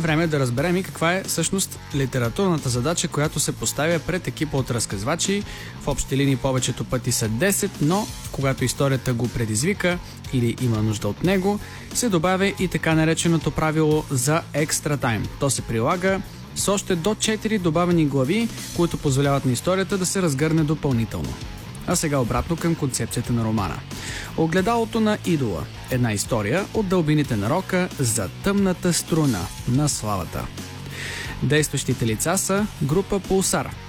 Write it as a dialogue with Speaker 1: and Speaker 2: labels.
Speaker 1: Време е да разберем и каква е всъщност литературната задача, която се поставя пред екипа от разказвачи. В общи линии повечето пъти са 10, но когато историята го предизвика или има нужда от него, се добавя и така нареченото правило за екстра тайм. То се прилага с още до 4 добавени глави, които позволяват на историята да се разгърне допълнително. А сега обратно към концепцията на романа. Огледалото на идола. Една история от дълбините на рока за тъмната струна на славата. Действащите лица са група Пулсар.